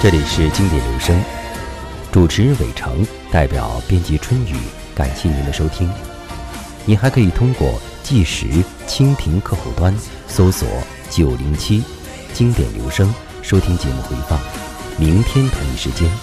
这里是经典留声，主持人伟成，代表编辑春雨，感谢您的收听。您还可以通过计时蜻蜓客户端搜索907经典留声收听节目回放。明天同一时间